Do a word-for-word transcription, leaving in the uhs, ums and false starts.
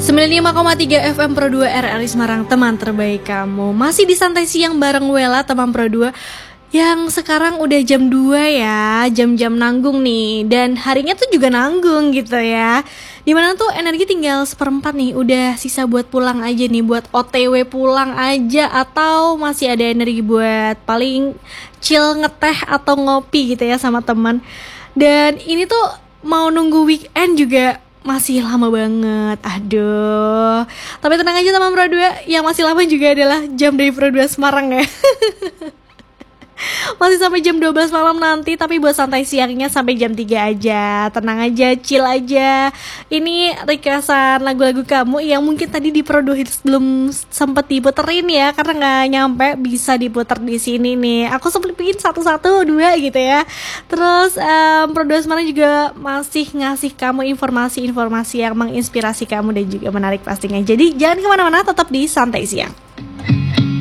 sembilan puluh lima koma tiga F M Pro dua R R I Semarang, teman terbaik kamu. Masih di Santai Siang bareng Wela, teman Pro dua. Yang sekarang udah jam dua ya, jam-jam nanggung nih. Dan harinya tuh juga nanggung gitu ya. Dimana tuh energi tinggal seperempat nih. Udah sisa buat pulang aja nih, buat O T W pulang aja. Atau masih ada energi buat paling chill ngeteh atau ngopi gitu ya sama teman. Dan ini tuh mau nunggu weekend juga masih lama banget, aduh. Tapi tenang aja teman Pro dua, yang masih lama juga adalah jam dari Pro dua Semarang ya. Masih sampai jam dua belas malam nanti, tapi buat santai siangnya sampai jam tiga aja. Tenang aja, chill aja. Ini requestan lagu-lagu kamu yang mungkin tadi di Pro dua Hits belum sempet diputerin ya, karena gak nyampe bisa diputer di sini nih. Aku sempet bikin satu-satu, dua gitu ya. Terus um, Pro dua Semarang juga masih ngasih kamu informasi-informasi yang menginspirasi kamu dan juga menarik pastinya. Jadi jangan kemana-mana, tetap di Santai Siang.